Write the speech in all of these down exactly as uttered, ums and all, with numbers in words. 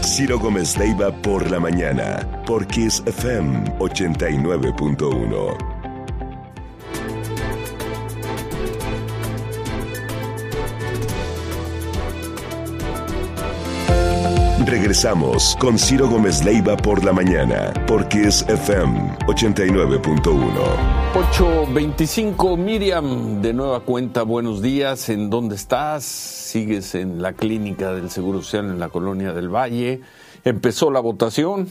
Ciro Gómez Leiva por la mañana, por Kiss F M ochenta y nueve punto uno. Regresamos con Ciro Gómez Leiva por la mañana, por Kiss F M ochenta y nueve punto uno. ocho veinticinco, Miriam, de nueva cuenta, buenos días. ¿En dónde estás? ¿Sigues en la clínica del Seguro Social en la Colonia del Valle? ¿Empezó la votación?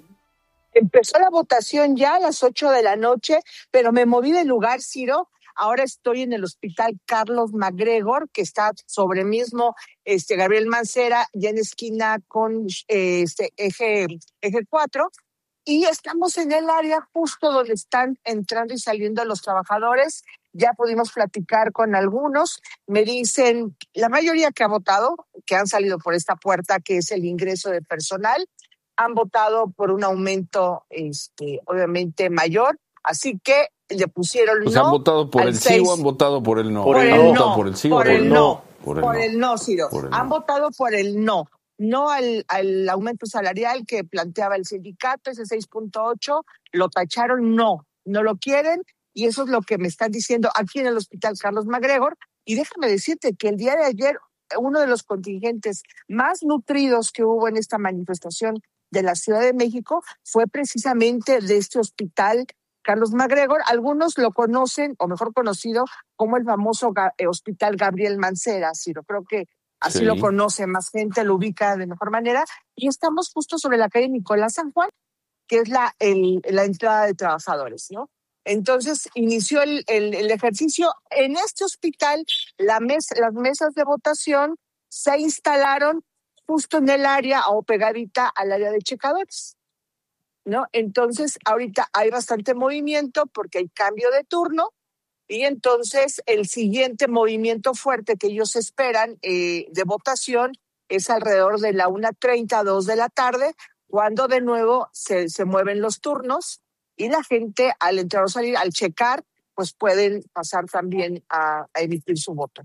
Empezó la votación ya a las ocho de la noche, pero me moví de lugar, Ciro. Ahora estoy en el Hospital Carlos MacGregor, que está sobre mismo este, Gabriel Mancera, ya en esquina con eh, este, eje, eje cuatro, y estamos en el área justo donde están entrando y saliendo los trabajadores. Ya pudimos platicar con algunos. Me dicen, la mayoría que ha votado, que han salido por esta puerta, que es el ingreso de personal, han votado por un aumento, este, obviamente, mayor. Así que le pusieron o sea, no. ¿Han votado por el seis. sí o han votado por el no? Por el ¿Han no. votado por el sí por o por el el no? no? Por el, por el no, Ciro. Por el han no. votado por el no. No al, al aumento salarial que planteaba el sindicato, ese seis punto ocho, lo tacharon, no, no lo quieren, y eso es lo que me están diciendo aquí en el Hospital Carlos MacGregor. Y déjame decirte que el día de ayer, uno de los contingentes más nutridos que hubo en esta manifestación de la Ciudad de México fue precisamente de este hospital Carlos MacGregor. Algunos lo conocen, o mejor conocido, como el famoso Ga- eh, Hospital Gabriel Mancera, Ciro. Creo que así Sí. lo conoce, más gente lo ubica de mejor manera. Y estamos justo sobre la calle Nicolás San Juan, que es la, el, la entrada de trabajadores, ¿no? Entonces inició el, el, el ejercicio. En este hospital, la mes, las mesas de votación se instalaron justo en el área o pegadita al área de checadores, ¿no? Entonces, ahorita hay bastante movimiento porque hay cambio de turno, y entonces el siguiente movimiento fuerte que ellos esperan eh, de votación es alrededor de la una treinta, dos de la tarde, cuando de nuevo se, se mueven los turnos y la gente al entrar o salir, al checar, pues pueden pasar también a, a emitir su voto.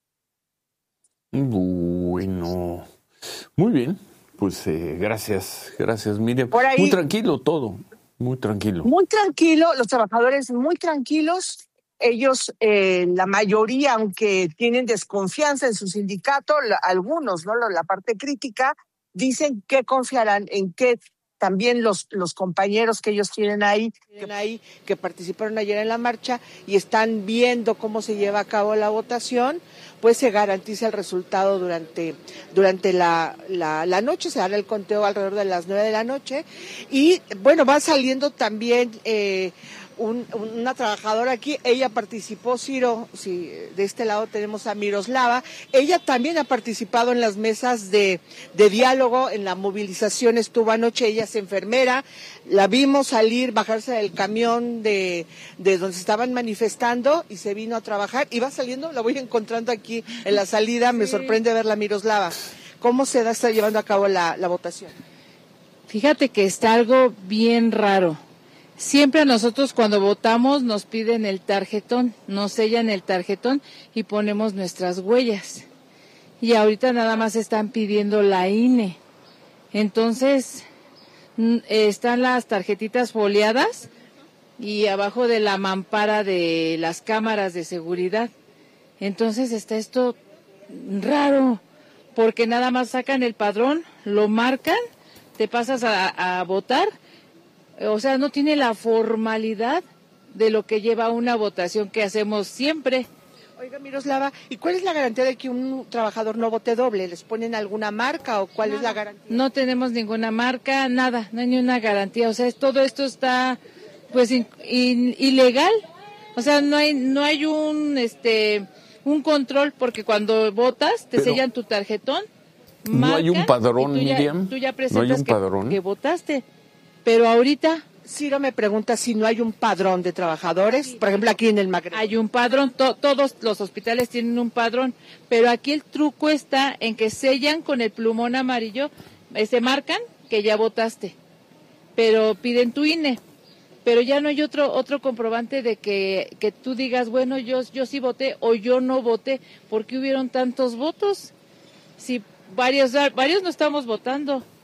Bueno, muy bien. Pues eh, gracias, gracias, Miriam. Por ahí- Muy tranquilo todo, muy tranquilo. Muy tranquilo, los trabajadores muy tranquilos. Ellos, eh, la mayoría, aunque tienen desconfianza en su sindicato, la- algunos, ¿no? La, la parte crítica, dicen que confiarán en que también los, los compañeros que ellos tienen ahí, Tienen ahí que participaron ayer en la marcha y están viendo cómo se lleva a cabo la votación, pues se garantiza el resultado durante, durante la, la, la noche. Se hará el conteo alrededor de las nueve de la noche y bueno, va saliendo también eh, un, una trabajadora aquí. Ella participó, Ciro, si de este lado tenemos a Miroslava. Ella también ha participado en las mesas de, de diálogo, en la movilización estuvo anoche. Ella es enfermera, la vimos salir, bajarse del camión de, de donde se estaban manifestando y se vino a trabajar y va saliendo. La voy encontrando aquí en la salida. Me sorprende verla, Miroslava. ¿Cómo se da, está llevando a cabo la, la votación? Fíjate que está algo bien raro. Siempre a nosotros cuando votamos nos piden el tarjetón, nos sellan el tarjetón y ponemos nuestras huellas. Y ahorita nada más están pidiendo la I N E. Entonces, n- están las tarjetitas foliadas y abajo de la mampara de las cámaras de seguridad. Entonces está esto raro, porque nada más sacan el padrón, lo marcan, te pasas a, a votar. O sea, no tiene la formalidad de lo que lleva una votación que hacemos siempre. Oiga, Miroslava, ¿y cuál es la garantía de que un trabajador no vote doble? ¿Les ponen alguna marca o cuál es la garantía? No tenemos ninguna marca, nada, no hay ni una garantía. O sea, es- todo esto está, pues, in- in- ilegal. O sea, no hay, no hay un, este, un control, porque cuando votas te Pero- sellan tu tarjetón. ¿No hay un marcan, padrón, y tú ya- Miriam? Tú ya ¿No hay presentas un que- padrón? que votaste. Pero ahorita Ciro me pregunta si no hay un padrón de trabajadores, por ejemplo, aquí en el MacGregor. hay un padrón, to- todos los hospitales tienen un padrón, pero aquí el truco está en que sellan con el plumón amarillo, eh, se marcan que ya votaste, pero piden tu I N E, pero ya no hay otro otro comprobante de que, que tú digas, bueno, yo, yo sí voté o yo no voté, ¿por qué hubieron tantos votos? Si varios, varios no estamos votando,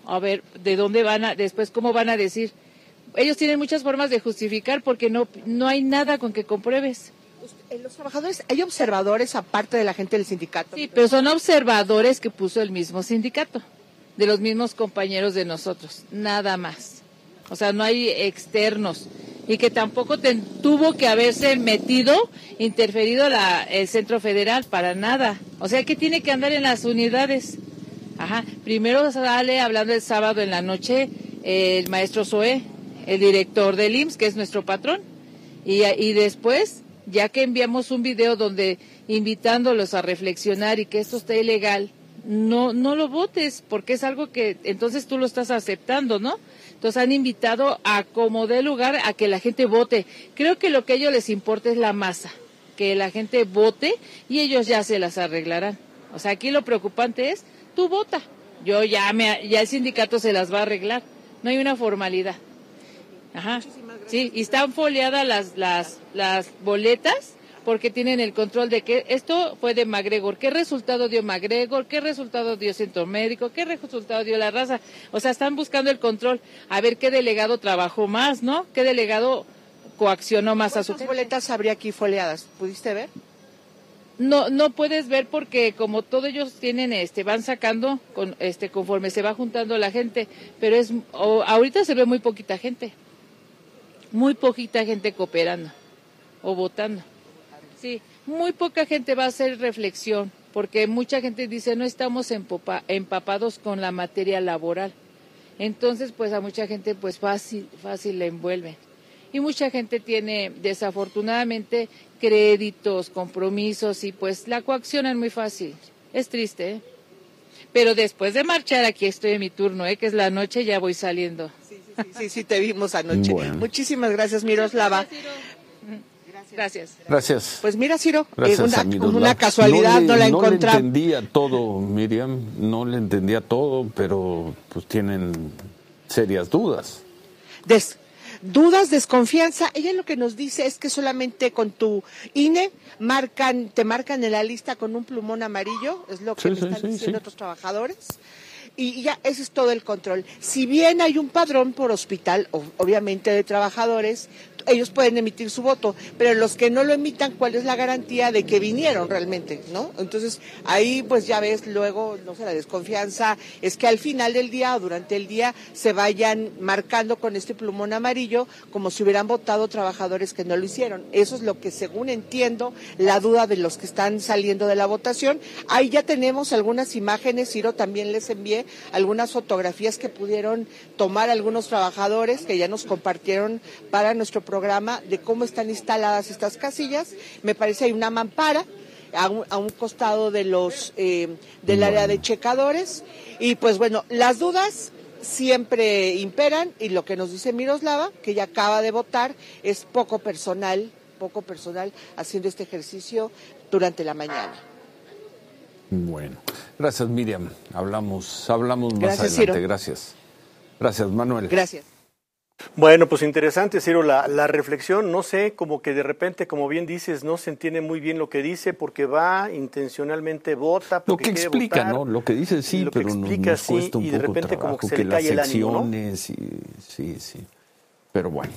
a ver de dónde van a, después cómo van a decir. Ellos tienen muchas formas de justificar porque no, no hay nada con que compruebes. Los trabajadores, ¿hay observadores aparte de la gente del sindicato? Sí, pero son observadores que puso el mismo sindicato, de los mismos compañeros de nosotros, nada más. O sea, no hay externos. Y que tampoco te, tuvo que haberse metido, interferido la, el Centro Federal, para nada. O sea, que tiene que andar en las unidades. Ajá. Primero sale hablando el sábado en la noche eh, el maestro Zoé, el director del I M S S, que es nuestro patrón. Y, y después, ya que enviamos un video donde invitándolos a reflexionar y que esto está ilegal, no, no lo votes, porque es algo que entonces tú lo estás aceptando, ¿no? Entonces han invitado a como dé lugar a que la gente vote. Creo que lo que a ellos les importa es la masa, que la gente vote y ellos ya se las arreglarán. O sea, aquí lo preocupante es, tú vota. Yo ya me, ya el sindicato se las va a arreglar. No hay una formalidad. Ajá. Sí, y están foliadas las, las, las boletas porque tienen el control de que esto fue de MacGregor, qué resultado dio MacGregor, qué resultado dio Centro Médico, qué resultado dio La Raza. O sea, están buscando el control, a ver qué delegado trabajó más, ¿no? ¿Qué delegado coaccionó más a su gente? ¿Cuántas boletas habría aquí foliadas? ¿Pudiste ver? No, no puedes ver porque como todos ellos tienen, este, van sacando con, este, conforme se va juntando la gente, pero es, o, ahorita se ve muy poquita gente, muy poquita gente cooperando o votando. Sí, muy poca gente va a hacer reflexión, porque mucha gente dice no estamos empopa, empapados con la materia laboral. Entonces, pues a mucha gente pues fácil, fácil la envuelve. Y mucha gente tiene desafortunadamente créditos, compromisos y pues la coaccionan muy fácil. Es triste, ¿eh? Pero después de marchar, aquí estoy en mi turno, ¿eh? Que es la noche, ya voy saliendo. Sí, sí, sí, sí, sí te vimos anoche. Bueno. Muchísimas gracias, Miroslava. Gracias. Gracias. Pues mira, Ciro, Gracias, una, Miroslava. una casualidad, no, le, no la encontramos. No le entendía todo, Miriam, no le entendía todo, pero pues tienen serias dudas. Des, dudas, desconfianza. Ella lo que nos dice es que solamente con tu I N E marcan, te marcan en la lista con un plumón amarillo, es lo que sí, me sí, están sí, diciendo sí. otros trabajadores. Y ya, ese es todo el control. Si bien hay un padrón por hospital, obviamente de trabajadores, ellos pueden emitir su voto, pero los que no lo emitan, ¿cuál es la garantía de que vinieron realmente, no? Entonces, ahí pues ya ves luego, no sé, la desconfianza es que al final del día o durante el día se vayan marcando con este plumón amarillo como si hubieran votado trabajadores que no lo hicieron. Eso es lo que, según entiendo, la duda de los que están saliendo de la votación. Ahí ya tenemos algunas imágenes, Ciro, también les envié algunas fotografías que pudieron tomar algunos trabajadores que ya nos compartieron para nuestro programa programa de cómo están instaladas estas casillas. Me parece hay una mampara a un, a un costado de los eh, del bueno. área de checadores y pues bueno, las dudas siempre imperan y lo que nos dice Miroslava, que ya acaba de votar, es poco personal, poco personal haciendo este ejercicio durante la mañana. Bueno, gracias Miriam, hablamos, hablamos más gracias, adelante, Ciro. gracias. Gracias Manuel. Gracias. Bueno, pues interesante, Ciro, la, la reflexión, no sé, como que de repente, como bien dices, no se entiende muy bien lo que dice porque va, intencionalmente vota, porque Lo que quiere explica, votar, ¿no? Lo que dice sí, lo pero que explica, nos, nos cuesta sí, un y de poco repente trabajo, como que se que le cae el ánimo, ¿no? y, sí, sí, pero bueno.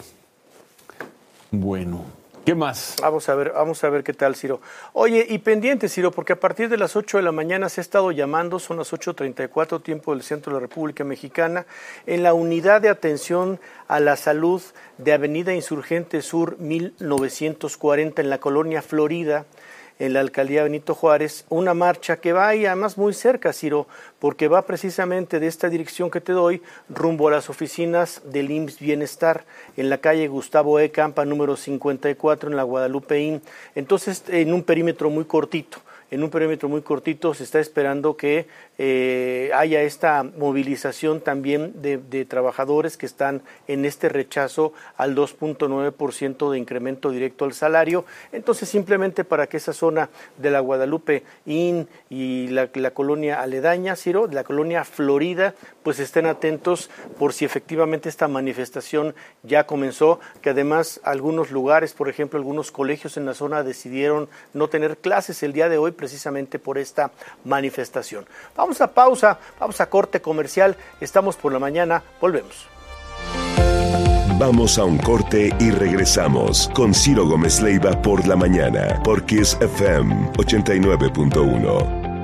Bueno, ¿qué más? Vamos a ver, vamos a ver qué tal, Ciro. Oye, y pendiente, Ciro, porque a partir de las ocho de la mañana se ha estado llamando, son las ocho treinta y cuatro, tiempo del centro de la República Mexicana, en la unidad de atención a la salud de Avenida Insurgente Sur mil novecientos cuarenta en la colonia Florida, en la alcaldía Benito Juárez, una marcha que va ahí además muy cerca, Ciro, porque va precisamente de esta dirección que te doy rumbo a las oficinas del I M S S Bienestar en la calle Gustavo E. Campa, número cincuenta y cuatro en la Guadalupeín. Entonces, en un perímetro muy cortito. En un perímetro muy cortito se está esperando que eh, haya esta movilización también de, de trabajadores que están en este rechazo al dos punto nueve por ciento de incremento directo al salario. Entonces, simplemente para que esa zona de la Guadalupe Inn y la, la colonia aledaña, Ciro, la colonia Florida, pues estén atentos por si efectivamente esta manifestación ya comenzó, que además algunos lugares, por ejemplo, algunos colegios en la zona decidieron no tener clases el día de hoy precisamente por esta manifestación. Vamos Vamos a pausa, vamos a corte comercial. Estamos por la mañana, volvemos. Vamos a un corte y regresamos con Ciro Gómez Leiva por la mañana, por Kiss F M ochenta y nueve punto uno.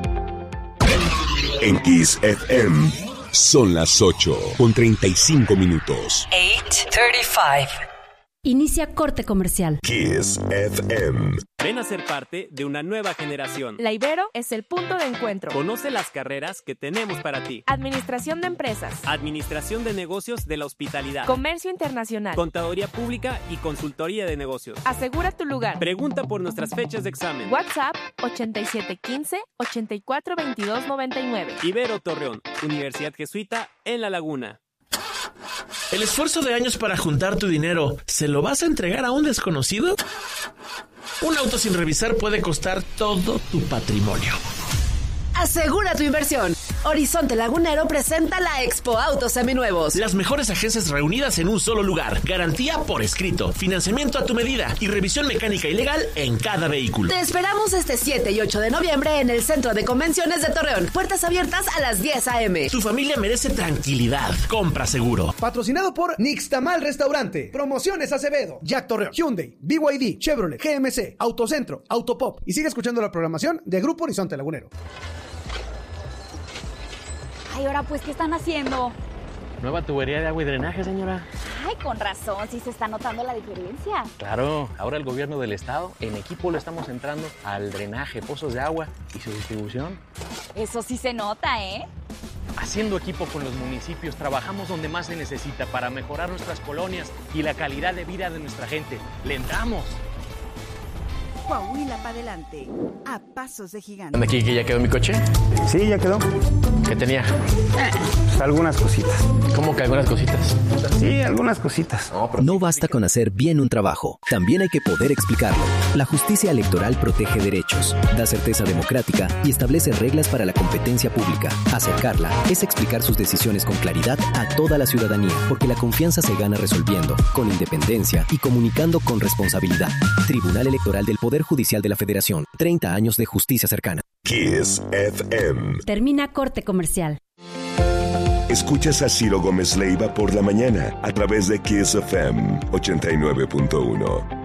En Kiss F M son las ocho con treinta y cinco minutos. ocho treinta y cinco. Inicia corte comercial. Kiss F M. Ven a ser parte de una nueva generación. La Ibero es el punto de encuentro. Conoce las carreras que tenemos para ti. Administración de empresas. Administración de negocios de la hospitalidad. Comercio internacional. Contaduría pública y consultoría de negocios. Asegura tu lugar. Pregunta por nuestras fechas de examen. WhatsApp ochenta y siete quince, ochenta y cuatro veintidós noventa y nueve. Ibero Torreón, Universidad Jesuita en La Laguna. ¿El esfuerzo de años para juntar tu dinero se lo vas a entregar a un desconocido? Un auto sin revisar puede costar todo tu patrimonio. Asegura tu inversión. Horizonte Lagunero presenta la Expo Autos Seminuevos. Las mejores agencias reunidas en un solo lugar. Garantía por escrito, financiamiento a tu medida y revisión mecánica y legal en cada vehículo. Te esperamos este siete y ocho de noviembre en el Centro de Convenciones de Torreón. Puertas abiertas a las diez a eme. Tu familia merece tranquilidad. Compra seguro. Patrocinado por Nixtamal Restaurante. Promociones Acevedo, Jack Torreón, Hyundai, B Y D, Chevrolet, G M C, Autocentro, Autopop. Y sigue escuchando la programación de Grupo Horizonte Lagunero. Ay, ahora pues, ¿qué están haciendo? Nueva tubería de agua y drenaje, señora. Ay, con razón, sí se está notando la diferencia. Claro, ahora el gobierno del estado, en equipo le estamos entrando al drenaje, pozos de agua y su distribución. Eso sí se nota, ¿eh? Haciendo equipo con los municipios, trabajamos donde más se necesita para mejorar nuestras colonias y la calidad de vida de nuestra gente. ¡Le entramos! Coahuila para adelante, a pasos de gigante. ¿Aquí que ya quedó mi coche? Sí, ya quedó. ¿Qué tenía? Eh, pues algunas cositas. ¿Cómo que algunas cositas? Sí, algunas cositas. No, no basta con hacer bien un trabajo, también hay que poder explicarlo. La justicia electoral protege derechos, da certeza democrática y establece reglas para la competencia pública. Acercarla es explicar sus decisiones con claridad a toda la ciudadanía, porque la confianza se gana resolviendo, con independencia y comunicando con responsabilidad. Tribunal Electoral del Poder Judicial de la Federación. treinta años de justicia cercana. Kiss F M. Termina corte comercial. Escuchas a Ciro Gómez Leiva por la mañana a través de Kiss F M ochenta y nueve punto uno.